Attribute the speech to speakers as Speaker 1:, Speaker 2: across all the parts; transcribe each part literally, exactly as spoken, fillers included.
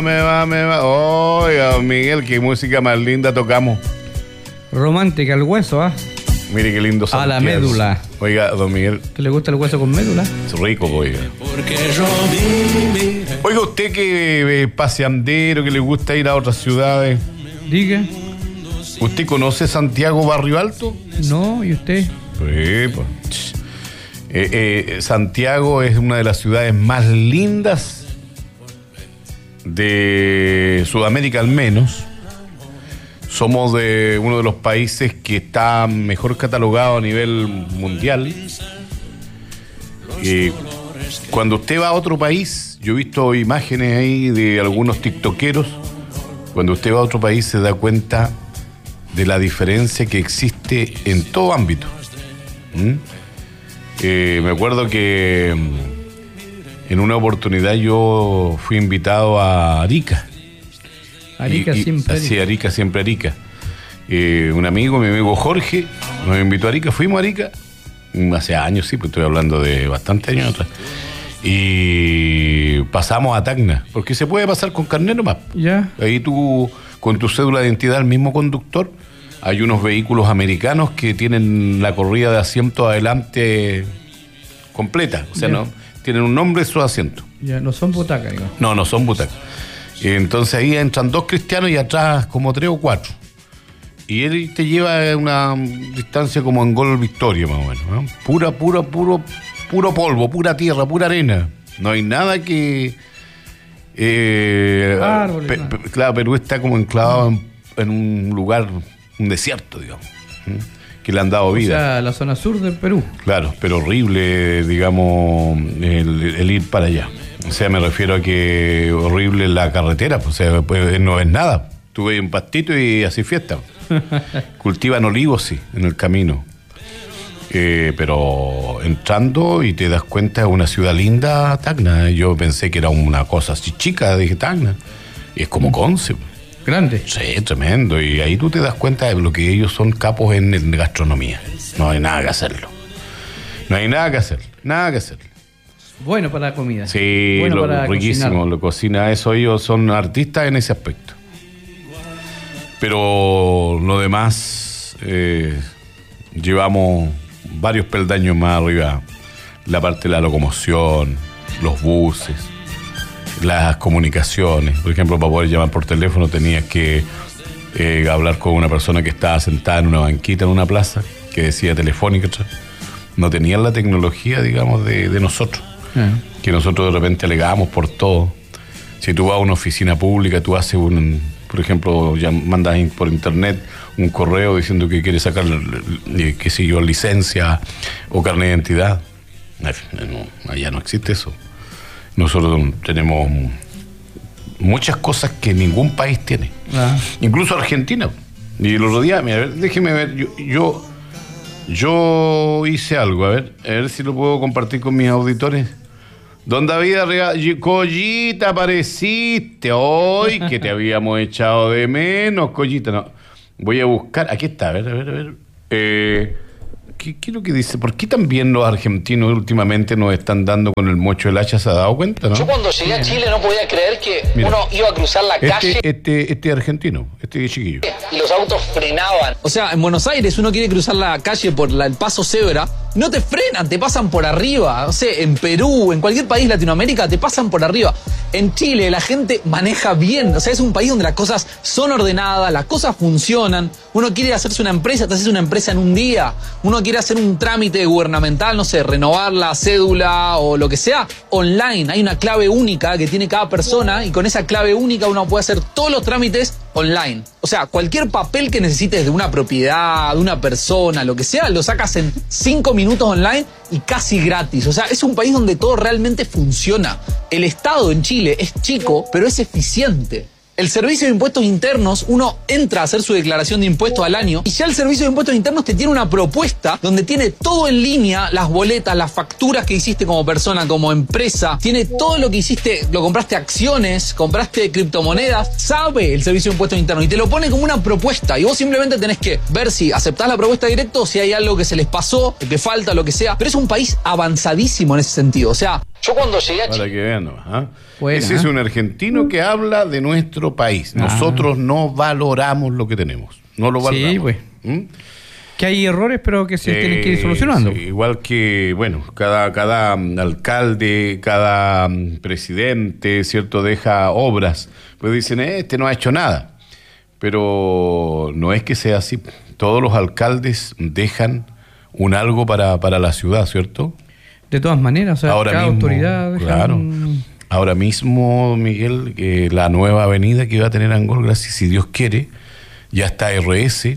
Speaker 1: Me va, me va. Oiga, Miguel, qué música más linda tocamos.
Speaker 2: Romántica, el hueso, ¿ah? ¿eh?
Speaker 1: Mire qué lindo.
Speaker 2: A la médula.
Speaker 1: Oiga, don Miguel.
Speaker 2: ¿Qué le gusta el hueso con médula?
Speaker 1: Es rico, oiga. Oiga, usted que es paseandero, que le gusta ir a otras ciudades.
Speaker 2: Diga.
Speaker 1: ¿Usted conoce Santiago Barrio Alto?
Speaker 2: No, ¿y usted?
Speaker 1: Sí, pues. Eh, eh, Santiago es una de las ciudades más lindas de Sudamérica, al menos. Somos de uno de los países que está mejor catalogado a nivel mundial. Eh, cuando usted va a otro país, yo he visto imágenes ahí de algunos tiktokeros, cuando usted va a otro país se da cuenta de la diferencia que existe en todo ámbito. ¿Mm? Eh, me acuerdo que en una oportunidad yo fui invitado a Arica.
Speaker 2: Arica
Speaker 1: y, y,
Speaker 2: siempre Arica.
Speaker 1: Sí, Arica siempre Arica. Eh, un amigo, mi amigo Jorge, nos invitó a Arica, fuimos a Arica, hace años, sí, pues estoy hablando de bastantes años atrás. Y pasamos a Tacna, porque se puede pasar con carnet nomás.
Speaker 2: Ya.
Speaker 1: Ahí tú, con tu cédula de identidad, el mismo conductor. Hay unos vehículos americanos que tienen la corrida de asiento adelante completa, o sea,
Speaker 2: ya.
Speaker 1: no tienen un nombre sus asientos.
Speaker 2: Ya, no son butacas, digo.
Speaker 1: No, no son butacas. Entonces ahí entran dos cristianos y atrás como tres o cuatro. Y él te lleva una distancia como en Gol Victoria, más o menos, ¿no? Pura, pura, puro, puro polvo, pura tierra, pura arena. No hay nada que... Eh,
Speaker 2: Árboles,
Speaker 1: pe, pe, claro, Perú está como enclavado en, en un lugar, un desierto, digamos, ¿sí? Que le han dado vida.
Speaker 2: O sea, la zona sur del Perú.
Speaker 1: Claro, pero horrible, digamos, el, el ir para allá. O sea, me refiero a que horrible la carretera, pues, o sea, pues, no es nada. Tú ves un pastito y así fiesta. Cultivan olivos, sí, en el camino. Eh, pero entrando y te das cuenta, es una ciudad linda, Tacna. Yo pensé que era una cosa así chica, dije Tacna. Y es como Conce.
Speaker 2: Grande.
Speaker 1: Sí, tremendo. Y ahí tú te das cuenta de lo que ellos son capos en, en gastronomía. No hay nada que hacerlo. No hay nada que hacer, nada que hacer.
Speaker 2: Bueno para la comida.
Speaker 1: Sí,
Speaker 2: bueno
Speaker 1: lo,
Speaker 2: para
Speaker 1: riquísimo,
Speaker 2: cocinar.
Speaker 1: lo cocina eso, ellos son artistas en ese aspecto. Pero lo demás, eh, llevamos varios peldaños más arriba, la parte de la locomoción, los buses, las comunicaciones. Por ejemplo, para poder llamar por teléfono tenías que eh, hablar con una persona que estaba sentada en una banquita en una plaza, que decía telefónica. No tenían la tecnología, digamos, de, de nosotros. Uh-huh. Que nosotros de repente alegábamos por todo. Si tú vas a una oficina pública, tú haces un, por ejemplo, ya mandas por internet un correo diciendo que quieres sacar, qué sé yo, licencia o carnet de identidad. No, allá no existe eso. Nosotros tenemos muchas cosas que ningún país tiene. Uh-huh. Incluso Argentina. Y el otro día, mira, déjeme ver, yo, yo, yo hice algo, a ver, a ver si lo puedo compartir con mis auditores. Don David Arriaga, Collita, apareciste hoy, que te habíamos echado de menos, Collita. No, voy a buscar, aquí está, a ver, a ver, a ver. Eh, ¿qué, ¿Qué es lo que dice? ¿Por qué también los argentinos últimamente nos están dando con el mocho del hacha? ¿Se ha dado cuenta, no?
Speaker 3: Yo cuando llegué a Chile no podía creer que Mira, uno iba a cruzar la
Speaker 1: este,
Speaker 3: calle.
Speaker 1: Este, este argentino, este chiquillo.
Speaker 3: Y los autos frenaban.
Speaker 4: O sea, en Buenos Aires uno quiere cruzar la calle por la, el paso cebra, no te frenan, te pasan por arriba. O sea, en Perú, en cualquier país de Latinoamérica, te pasan por arriba. En Chile la gente maneja bien. O sea, es un país donde las cosas son ordenadas, las cosas funcionan. Uno quiere hacerse una empresa, te haces una empresa en un día. Uno quiere hacer un trámite gubernamental, no sé, renovar la cédula o lo que sea, online. Hay una clave única que tiene cada persona y con esa clave única uno puede hacer todos los trámites online. O sea, cualquier papel que necesites de una propiedad, de una persona, lo que sea, lo sacas en cinco minutos online y casi gratis. O sea, es un país donde todo realmente funciona. El Estado en Chile es chico, pero es eficiente. El Servicio de Impuestos Internos, uno entra a hacer su declaración de impuestos al año y ya el Servicio de Impuestos Internos te tiene una propuesta donde tiene todo en línea, las boletas, las facturas que hiciste como persona, como empresa, tiene todo lo que hiciste, lo compraste acciones, compraste criptomonedas, sabe el Servicio de Impuestos Internos y te lo pone como una propuesta y vos simplemente tenés que ver si aceptás la propuesta directa o si hay algo que se les pasó, que falta, lo que sea, pero es un país avanzadísimo en ese sentido, o sea,
Speaker 3: Yo cuando llegué a
Speaker 1: Para
Speaker 3: Chile...
Speaker 1: que vean nomás, ¿ah?
Speaker 2: Buena,
Speaker 1: Ese es
Speaker 2: ¿eh?
Speaker 1: un argentino que habla de nuestro país.
Speaker 2: Ah.
Speaker 1: Nosotros no valoramos lo que tenemos. No lo valoramos.
Speaker 2: Sí, pues.
Speaker 1: ¿Mm?
Speaker 2: Que hay errores, pero que se tienen que ir
Speaker 1: Eh,
Speaker 2: solucionando.
Speaker 1: sí, igual que, bueno, cada, cada mm, alcalde, cada mm, presidente, ¿cierto? Deja obras. Pues dicen, eh, este no ha hecho nada. Pero no es que sea así. Todos los alcaldes dejan un algo para, para la ciudad, ¿cierto?
Speaker 2: De todas maneras, o sea,
Speaker 1: Ahora
Speaker 2: cada
Speaker 1: mismo,
Speaker 2: autoridad deja
Speaker 1: claro.
Speaker 2: un-
Speaker 1: Ahora mismo, Miguel, eh, la nueva avenida que va a tener Angol, gracias, si Dios quiere, ya está R S,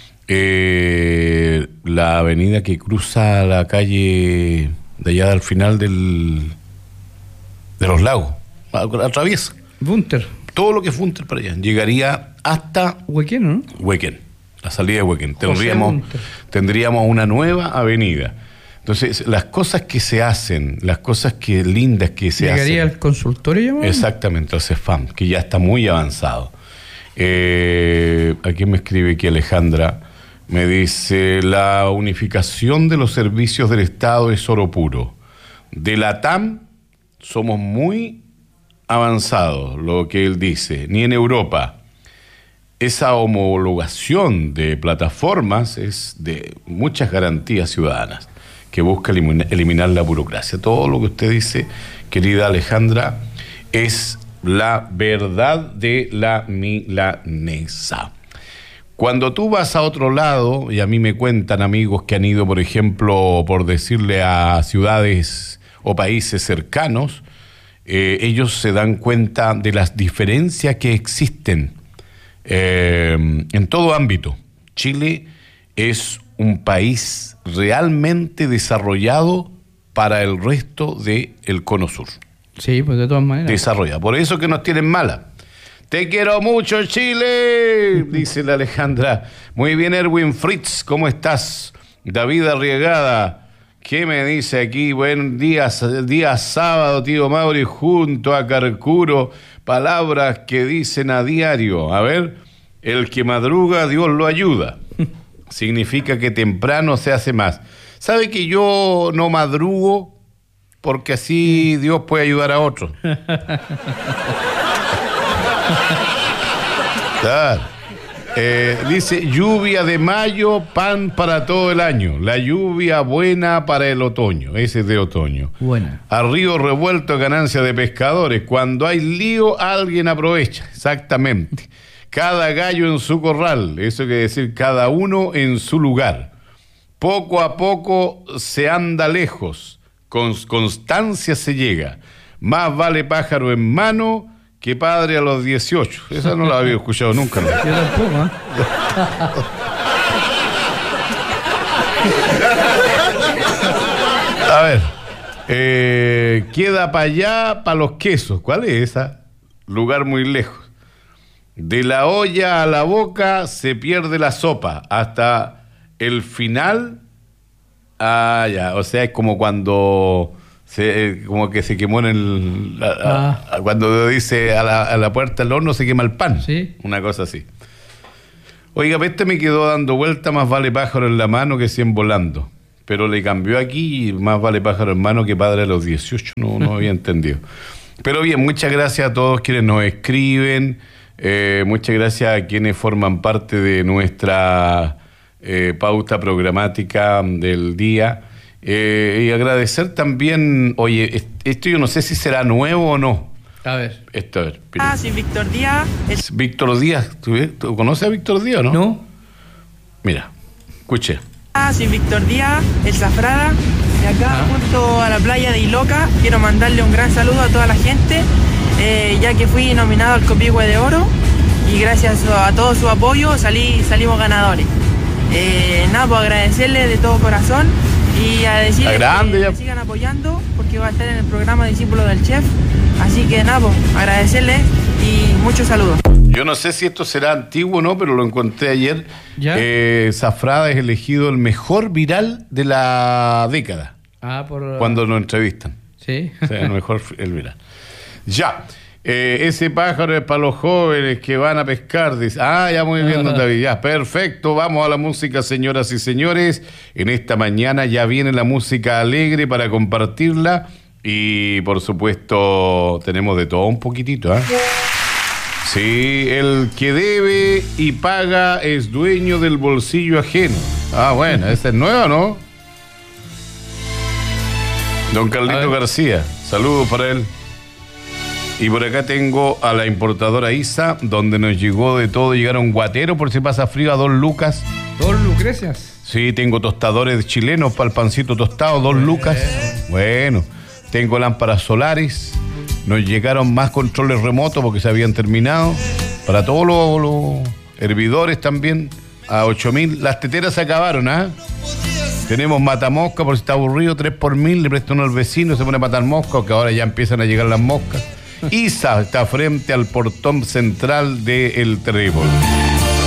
Speaker 1: eh, la avenida que cruza la calle de allá al final del de los lagos, atraviesa
Speaker 2: Bunter,
Speaker 1: todo lo que es Funter para allá, llegaría hasta
Speaker 2: Huequeno, ¿no?
Speaker 1: Huequén, la salida de Huequén.
Speaker 2: José
Speaker 1: Tendríamos,
Speaker 2: Bunter.
Speaker 1: tendríamos una nueva avenida. Entonces, las cosas que se hacen, las cosas que lindas que se
Speaker 2: Llegaría
Speaker 1: hacen.
Speaker 2: al consultorio, llamado.
Speaker 1: Exactamente, el CEFAM, que ya está muy avanzado. Eh, aquí me escribe aquí Alejandra, me dice, la unificación de los servicios del Estado es oro puro. De la T A M somos muy avanzados, lo que él dice, ni en Europa. Esa homologación de plataformas es de muchas garantías ciudadanas, que busca eliminar, eliminar la burocracia. Todo lo que usted dice, querida Alejandra, es la verdad de la milanesa. Cuando tú vas a otro lado, y a mí me cuentan amigos que han ido, por ejemplo, por decirle a ciudades o países cercanos, eh, ellos se dan cuenta de las diferencias que existen eh, en todo ámbito. Chile es un país realmente desarrollado para el resto del Cono Sur.
Speaker 2: Sí, pues de todas maneras.
Speaker 1: Desarrollado. Por eso que nos tienen mala. Te quiero mucho, Chile, dice la Alejandra. Muy bien, Erwin Fritz, ¿cómo estás? David Arriagada, ¿qué me dice aquí? Buen día, día sábado, tío Mauri, junto a Carcuro. Palabras que dicen a diario. A ver, el que madruga, Dios lo ayuda. Significa que temprano se hace más. ¿Sabe que yo no madrugo? Porque así Dios puede ayudar a otros. Claro. Eh, dice, lluvia de mayo, pan para todo el año. La lluvia buena para el otoño. Ese es de otoño.
Speaker 2: Buena.
Speaker 1: A río revuelto, ganancia de pescadores. Cuando hay lío, alguien aprovecha. Exactamente. Cada gallo en su corral. Eso quiere decir cada uno en su lugar. Poco a poco se anda lejos. Con constancia se llega. Más vale pájaro en mano que padre a los dieciocho. Esa no la había escuchado nunca, ¿no?
Speaker 2: Yo tampoco, ¿eh?
Speaker 1: A ver, eh, queda para allá, para los quesos. ¿Cuál es esa? Lugar muy lejos. De la olla a la boca se pierde la sopa. Hasta el final. Ah, ya. O sea, es como cuando se, como que se quemó en el. A, a, a, cuando dice a la, a la puerta del horno se quema el pan.
Speaker 2: Sí.
Speaker 1: Una cosa así. Oiga, este me quedó dando vuelta, más vale pájaro en la mano que cien volando. Pero le cambió aquí y más vale pájaro en mano que padre a los dieciocho. No, no había entendido. Pero bien, muchas gracias a todos quienes nos escriben. Eh, muchas gracias a quienes forman parte de nuestra eh, pauta programática del día. Eh, y agradecer también, oye, esto yo no sé si será nuevo o no.
Speaker 2: A ver.
Speaker 1: Esto, a ver,
Speaker 5: Ah, soy Víctor Díaz. El...
Speaker 1: Víctor Díaz, ¿tú, ¿tú conoces a Víctor Díaz o no?
Speaker 2: No.
Speaker 1: Mira, escuche.
Speaker 5: Ah, soy Víctor Díaz, el Zafrada, de acá
Speaker 2: Ah.
Speaker 5: junto a la playa de Iloca. Quiero mandarle un gran saludo a toda la gente, eh, ya que fui nominado al Copihue de Oro y gracias a todo su apoyo salí, salimos ganadores. Eh, nada, pues agradecerle de todo corazón y a decirles
Speaker 1: Está grande
Speaker 5: que
Speaker 1: ya.
Speaker 5: me sigan apoyando porque va a estar en el programa Discípulos del Chef. Así que nada, pues agradecerles y muchos saludos.
Speaker 1: Yo no sé si esto será antiguo o no, pero lo encontré ayer.
Speaker 2: ¿Ya?
Speaker 1: Eh, Zafrada es elegido el mejor viral de la década,
Speaker 2: Ah, por.
Speaker 1: cuando nos entrevistan.
Speaker 2: Sí.
Speaker 1: O sea, el mejor el viral. Ya. Eh, ese pájaro es para los jóvenes que van a pescar. Dice. Ah, ya muy bien, don David. Ya, perfecto. Vamos a la música, señoras y señores. En esta mañana ya viene la música alegre para compartirla Y por supuesto, tenemos de todo un poquitito, ¿eh? Sí, el que debe y paga es dueño del bolsillo ajeno. Ah, bueno, esa es nueva, ¿no? Don Carlito García, saludos para él. Y por acá tengo a la importadora Isa, donde nos llegó de todo. Llegaron guateros por si pasa frío a dos lucas.
Speaker 2: Dos lucrecias.
Speaker 1: Sí, tengo tostadores chilenos para el pancito tostado, dos lucas. Bueno, tengo lámparas solares. Nos llegaron más controles remotos porque se habían terminado. Para todos los, los hervidores también, a ocho mil. Las teteras se acabaron, ¿ah? ¿eh? Tenemos matamosca por si está aburrido, tres por mil. Le presta uno al vecino, se pone a matar moscas, que ahora ya empiezan a llegar las moscas. Isa está frente al portón central de El Trébol.